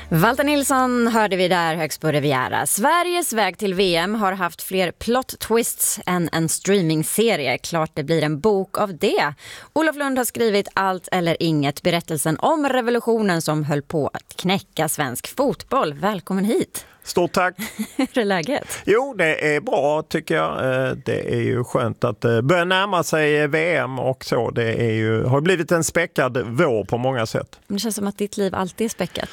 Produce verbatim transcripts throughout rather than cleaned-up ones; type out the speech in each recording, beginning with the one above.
Walter Nilsson hörde vi där högst på Riviera. Sveriges väg till V M har haft fler plot twists än en streamingserie. Klart det blir en bok av det. Olof Lund har skrivit Allt eller inget, berättelsen om revolutionen som höll på att knäcka svensk fotboll. Välkommen hit. Stort tack. Hur är läget? Jo, det är bra tycker jag. Det är ju skönt att börja närma sig V M och så. Det är ju, har blivit en späckad vår på många sätt. Det känns som att ditt liv alltid är späckat.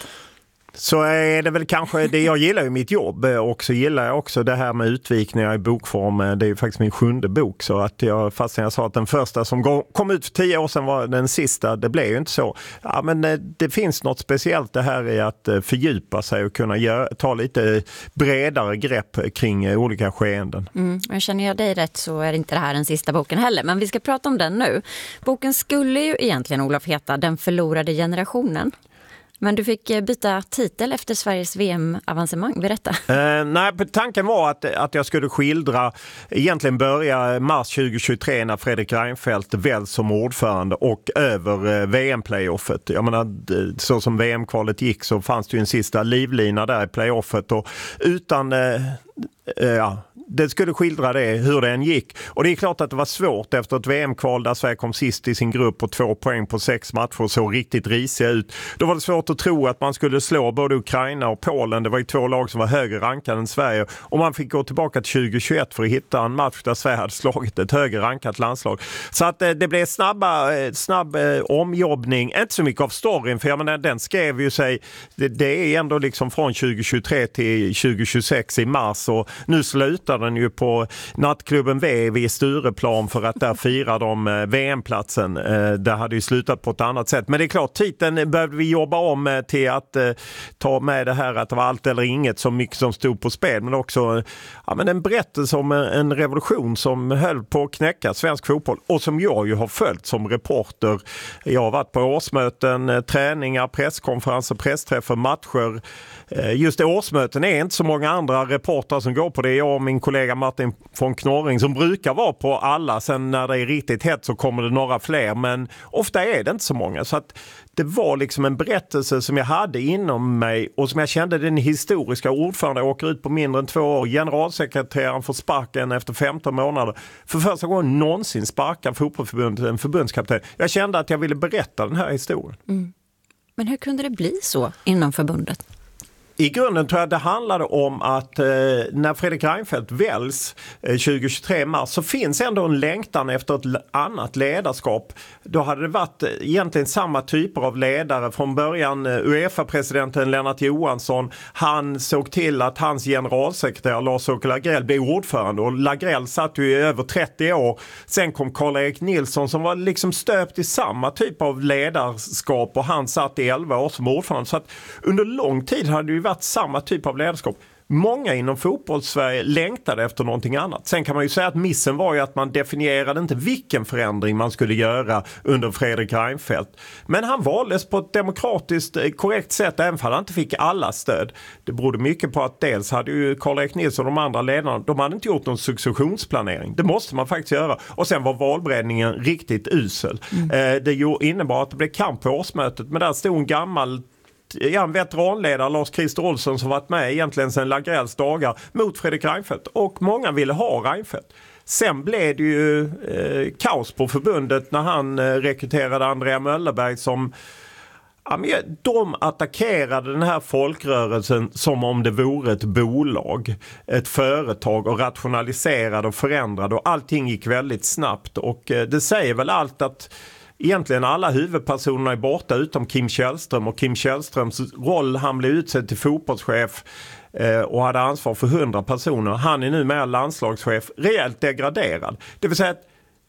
Så är det väl kanske det. Jag gillar ju mitt jobb och så gillar jag också det här med utvikningar i bokform. Det är ju faktiskt min sjunde bok, så att jag, fast jag sa att den första som kom ut för tio år sedan var den sista, det blev ju inte så. Ja, men det, det finns något speciellt det här i att fördjupa sig och kunna göra, ta lite bredare grepp kring olika skeenden. Mm, jag känner jag dig rätt så är inte det här den sista boken heller, men vi ska prata om den nu. Boken skulle ju egentligen, Olof, heta Den förlorade generationen. Men du fick byta titel efter Sveriges V M-avancemang. Berätta. Eh, nej, tanken var att, att jag skulle skildra, egentligen börja mars tjugohundratjugotre när Fredrik Reinfeldt väljs som ordförande och över eh, V M-playoffet. Jag menar, så som V M-kvalet gick så fanns det ju en sista livlina där i playoffet och utan... Eh, eh, ja, det skulle skildra det, hur det än gick. Och det är klart att det var svårt efter ett V M-kval där Sverige kom sist i sin grupp och två poäng på sex matcher och så riktigt risiga ut. Då var det svårt att tro att man skulle slå både Ukraina och Polen. Det var ju två lag som var högre rankade än Sverige. Och man fick gå tillbaka till tjugohundratjugoett för att hitta en match där Sverige hade slagit ett högre rankat landslag. Så att det blev snabba, snabb eh, omjobbning. Inte så mycket av storyn, för jag menar, den skrev ju sig, det, det är ändå liksom från tjugohundratjugotre till tjugohundratjugosex i mars, och nu slutar den ju på nattklubben V vid Stureplan för att där firar de V M-platsen. Det hade ju slutat på ett annat sätt. Men det är klart, titeln behövde vi jobba om till att ta med det här att det var allt eller inget, så mycket som stod på spel, men också ja, men en berättelse om en revolution som höll på att knäcka svensk fotboll och som jag ju har följt som reporter. Jag har varit på årsmöten, träningar, presskonferenser, pressträffar, matcher. Just det, årsmöten är inte så många andra reportrar som går på det. Jag och min kollega Martin von Knorring som brukar vara på alla. Sen när det är riktigt hett så kommer det några fler, men ofta är det inte så många. Så att det var liksom en berättelse som jag hade inom mig och som jag kände den historiska ordföranden åker ut på mindre än två år. Generalsekreteraren får sparken efter femton månader. För första gången någonsin sparkar fotbollsförbundet en förbundskapten. Jag kände att jag ville berätta den här historien. Mm. Men hur kunde det bli så inom förbundet? I grunden tror jag det handlade om att eh, när Fredrik Reinfeldt väljs eh, tjugohundratjugotre mars så finns ändå en längtan efter ett annat ledarskap. Då hade det varit eh, egentligen samma typer av ledare. Från början eh, UEFA-presidenten Lennart Johansson, han såg till att hans generalsekreterare Lars-Åke Lagrell blev ordförande, och Lagrell satt ju i över trettio år. Sen kom Karl-Erik Nilsson som var liksom stöpt i samma typ av ledarskap, och han satt i elva år som ordförande. Så att under lång tid hade det ju varit samma typ av ledarskap. Många inom fotbollssverige längtade efter någonting annat. Sen kan man ju säga att missen var ju att man definierade inte vilken förändring man skulle göra under Fredrik Reinfeldt. Men han valdes på ett demokratiskt korrekt sätt, även för att han inte fick alla stöd. Det berodde mycket på att dels hade ju Karl-Erik Nilsson och de andra ledarna, de hade inte gjort någon successionsplanering. Det måste man faktiskt göra. Och sen var valberedningen riktigt usel. Mm. Det innebar att det blev kamp på årsmötet, men där stod en gammal Ja, en veteranledare, Lars-Christer Olsson, som varit med egentligen sedan Lagrells dagar mot Fredrik Reinfeldt, och många ville ha Reinfeldt. Sen blev det ju eh, kaos på förbundet när han eh, rekryterade Andrea Möllerberg som ja, men de attackerade den här folkrörelsen som om det vore ett bolag, ett företag, och rationaliserade och förändrade, och allting gick väldigt snabbt, och eh, det säger väl allt att egentligen alla huvudpersonerna är borta utom Kim Källström, och Kim Källströms roll, han blev utsedd till fotbollschef eh, och hade ansvar för hundra personer. Han är nu med landslagschef, rejält degraderad. Det vill säga att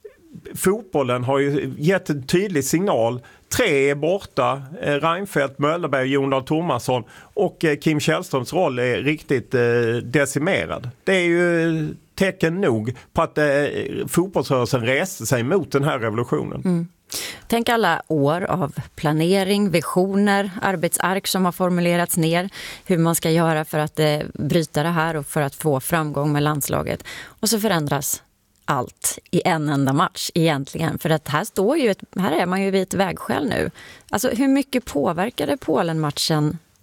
fotbollen har ju gett en tydlig signal. Tre är borta, eh, Reinfeldt, Möllerberg och Jon Dahl Tomasson, och eh, Kim Källströms roll är riktigt eh, decimerad. Det är ju tecken nog på att eh, fotbollsrörelsen reste sig mot den här revolutionen. Mm. Tänk alla år av planering, visioner, arbetsark som har formulerats ner, hur man ska göra för att eh, bryta det här och för att få framgång med landslaget. Och så förändras allt i en enda match egentligen. För att här står ju ett, här är man ju vid ett vägskäl nu. Alltså hur mycket påverkade Polen-matchen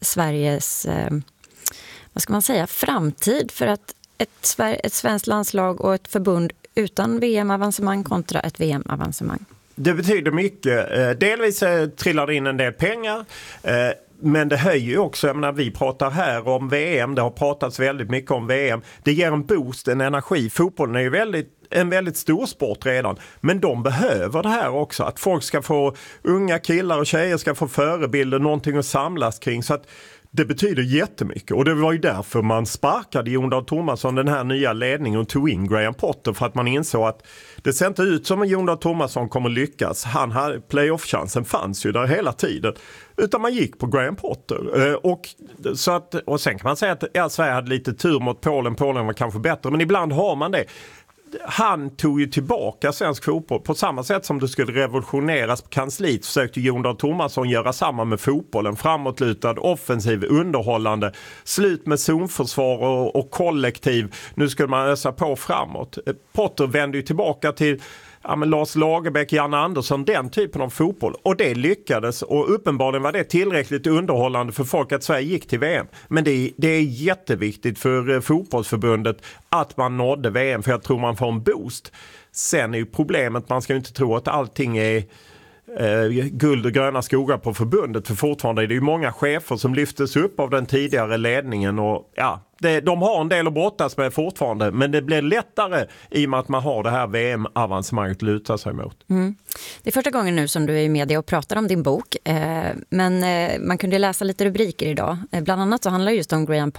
Sveriges, eh, vad ska man säga, framtid för att ett, ett svenskt landslag och ett förbund utan V M-avancemang kontra ett V M-avancemang? Det betyder mycket. Delvis trillar det in en del pengar. Men det höjer ju också, jag menar, vi pratar här om V M, det har pratats väldigt mycket om V M. Det ger en boost, en energi. Fotbollen är ju väldigt, en väldigt stor sport redan. Men de behöver det här också. Att folk ska få, unga killar och tjejer ska få förebilder, någonting att samlas kring. Så att det betyder jättemycket. Och det var ju därför man sparkade Jon Dahl Tomasson, den här nya ledningen, och tog in Graham Potter. För att man insåg att det ser inte ut som att Jon Dahl Tomasson kommer lyckas. Han hade, playoff-chansen fanns ju där hela tiden. Utan man gick på Graham Potter. Och, så att, och sen kan man säga att ja, Sverige hade lite tur mot Polen. Polen var kanske bättre, men ibland har man det. Han tog ju tillbaka svensk fotboll på samma sätt som det skulle revolutioneras på kansliet. Försökte Jon Dahl Tomasson göra samma med fotbollen. Framåtlutad, offensiv, underhållande. Slut med zonförsvar och, och kollektiv. Nu skulle man ösa på framåt. Potter vände ju tillbaka till ja, men Lars Lagerbäck, Janne Andersson, den typen av fotboll. Och det lyckades, och uppenbarligen var det tillräckligt underhållande för folk att Sverige gick till V M. Men det är, det är jätteviktigt för fotbollsförbundet att man nådde V M, för jag tror man får en boost. Sen är ju problemet, man ska ju inte tro att allting är eh, guld och gröna skogar på förbundet, för fortfarande är det ju många chefer som lyftes upp av den tidigare ledningen, och ja, det, de har en del att brottas med fortfarande, men det blir lättare i och med att man har det här V M-avancemanget att luta sig mot. Mm. Det är första gången nu som du är i media och pratar om din bok, eh, men eh, man kunde läsa lite rubriker idag. Eh, bland annat så handlar det just om Graham